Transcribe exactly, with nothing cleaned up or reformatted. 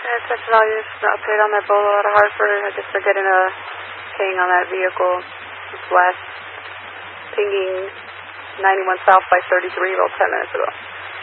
Yeah, check the values. The update on that Bolo out of Hartford. I guess they're getting a ping on that vehicle. It's west. Pinging ninety-one south by thirty-three about ten minutes ago.